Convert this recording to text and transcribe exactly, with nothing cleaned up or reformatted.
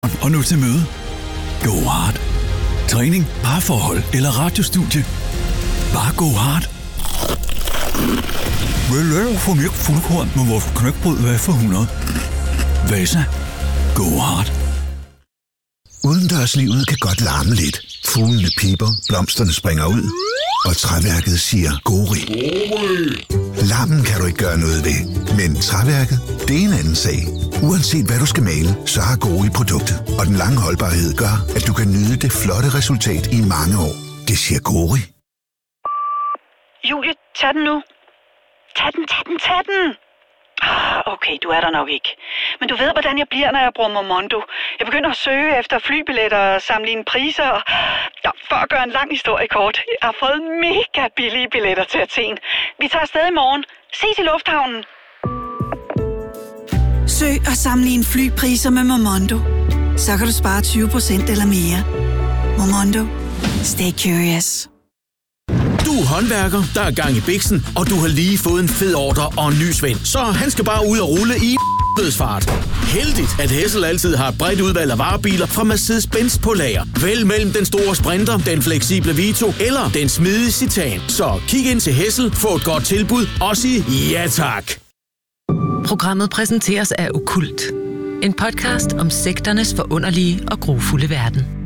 Og nu til møde. Go Hard. Træning, parforhold eller radiostudie. Bare go hard. Vil du få mere fuldkorn med vores knækbrød, hvad for hundrede? Vasa. Go Hard. Udendørslivet kan godt larme lidt. Fuglene piper, blomsterne springer ud, og træværket siger gori. Larmen kan du ikke gøre noget ved, men træværket, det er en anden sag. Uanset hvad du skal male, så har Gori produktet, og den lange holdbarhed gør, at du kan nyde det flotte resultat i mange år. Det siger Gori. Julie, tag den nu. Tag den, tag den, tag den. Ah, okay, du er der nok ikke. Men du ved, hvordan jeg bliver, når jeg bruger Momondo. Jeg begynder at søge efter flybilletter og sammenligne priser. Og... Ja, for at gøre en lang historie kort. Jeg har fået mega billige billetter til Athen. Vi tager afsted i morgen. Ses i lufthavnen. Søg og sammenligne flypriser med Momondo. Så kan du spare tyve procent eller mere. Momondo. Stay curious. Du er håndværker, der er gang i biksen, og du har lige fået en fed ordre og en ny svend. Så han skal bare ud og rulle i dødsfart. Heldigt, at Hessel altid har et bredt udvalg af varebiler fra Mercedes-Benz på lager. Vælg mellem den store Sprinter, den fleksible Vito eller den smidige Citan. Så kig ind til Hessel, få et godt tilbud og sig ja tak. Programmet præsenteres af Okkult. En podcast om sekternes forunderlige og grufulde verden.